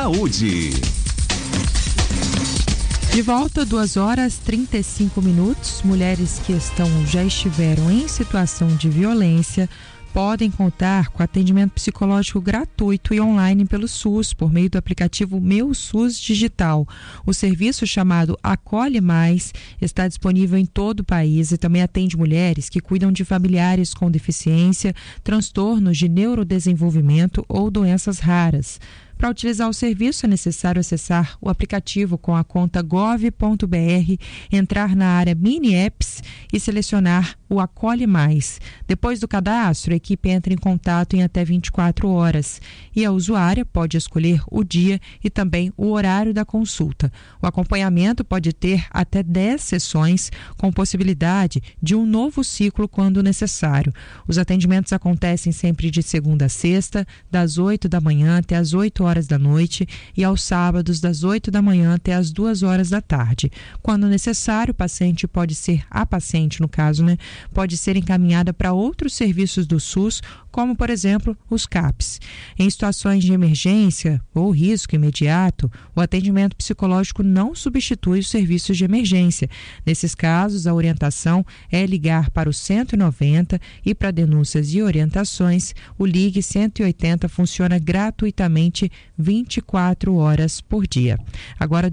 Saúde. De volta, 2h35. Mulheres que já estiveram em situação de violência podem contar com atendimento psicológico gratuito e online pelo SUS, por meio do aplicativo Meu SUS Digital. O serviço, chamado Acolhe Mais, está disponível em todo o país e também atende mulheres que cuidam de familiares com deficiência, transtornos de neurodesenvolvimento ou doenças raras. Para utilizar o serviço, é necessário acessar o aplicativo com a conta gov.br, entrar na área Mini Apps e selecionar o Acolhe Mais. Depois do cadastro, a equipe entra em contato em até 24 horas e a usuária pode escolher o dia e também o horário da consulta. O acompanhamento pode ter até 10 sessões, com possibilidade de um novo ciclo quando necessário. Os atendimentos acontecem sempre de segunda a sexta, das 8 da manhã até as 8 horas da noite e aos sábados das 8 da manhã até as 2 horas da tarde. Quando necessário, a paciente no caso, pode ser encaminhada para outros serviços do SUS, como, por exemplo, os CAPs. Em situações de emergência ou risco imediato, o atendimento psicológico não substitui os serviços de emergência. Nesses casos, a orientação é ligar para o 190 e para denúncias e orientações, o Ligue 180 funciona gratuitamente 24 horas por dia. Agora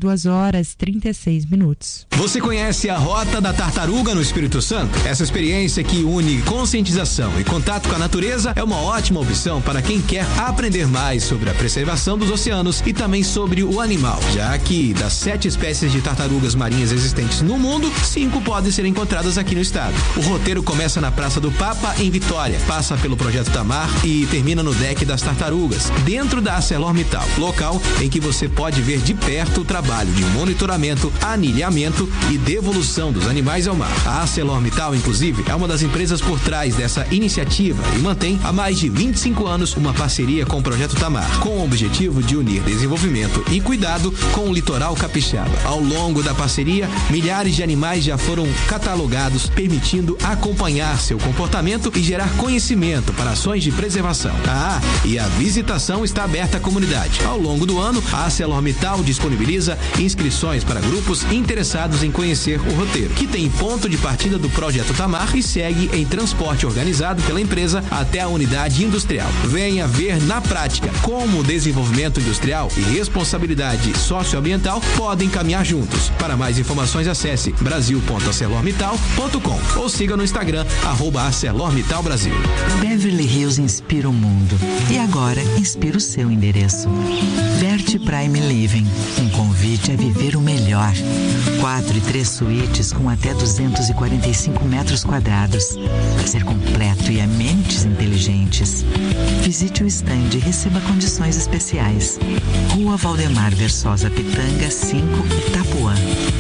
2h36. Você conhece a Rota da Tartaruga no Espírito Santo? Essa experiência que une conscientização e contato com a natureza é uma ótima opção para quem quer aprender mais sobre a preservação dos oceanos e também sobre o animal, já que das 7 espécies de tartarugas marinhas existentes no mundo, 5 podem ser encontradas aqui no estado. O roteiro começa na Praça do Papa, em Vitória, passa pelo Projeto Tamar e termina no Deck das Tartarugas, dentro da ArcelorMittal, local em que você pode ver de perto o trabalho de monitoramento, anilhamento e devolução dos animais ao mar. A ArcelorMittal, inclusive, é uma das empresas por trás dessa iniciativa e mantém há mais de 25 anos uma parceria com o Projeto Tamar, com o objetivo de unir desenvolvimento e cuidado com o litoral capixaba. Ao longo da parceria, milhares de animais já foram catalogados, permitindo acompanhar seu comportamento e gerar conhecimento para ações de preservação. E a visitação está aberta à comunidade. Ao longo do ano, a ArcelorMittal disponibiliza inscrições para grupos interessados em conhecer o roteiro, que tem ponto de partida do Projeto Tamar e segue em transporte organizado pela empresa até a unidade industrial. Venha ver na prática como o desenvolvimento industrial e responsabilidade socioambiental podem caminhar juntos. Para mais informações, acesse brasil.arcelormittal.com ou siga no Instagram @ArcelorMittalBrasil. Beverly Hills inspira o mundo e agora inspira o seu endereço. Verte Prime Living, um convite a viver o melhor. 4 e 3 suítes com até 245 metros quadrados. Lazer completo e amenities inteligentes. Visite o stand e receba condições especiais. Rua Valdemar Versosa Pitanga, 5, Itapuã.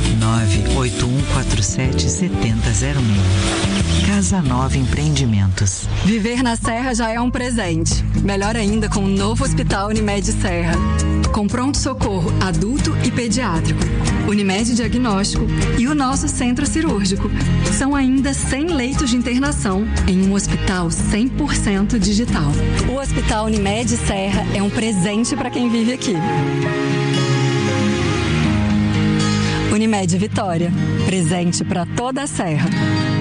981477006. Casa Nova Empreendimentos. Viver na Serra já é um presente. Melhor ainda com o novo Hospital Unimed Serra. Com pronto-socorro adulto e pediátrico, Unimed Diagnóstico e o nosso centro cirúrgico. São ainda 100 leitos de internação em um hospital 100% digital. O Hospital Unimed Serra é um presente para quem vive aqui. Unimed Vitória, presente para toda a Serra.